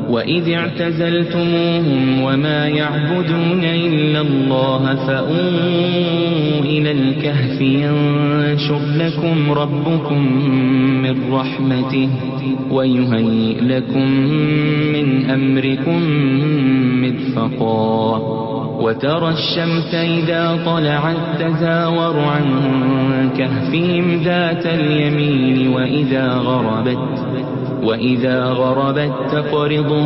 وإذ اعتزلتموهم وما يعبدون إلا الله فأووا إلى الكهف ينشر لكم ربكم من رحمته ويهيئ لكم من أمركم مرفقا وترى الشمس إذا طلعت تزاور عن كهفهم ذات اليمين وإذا غربت تقرضهم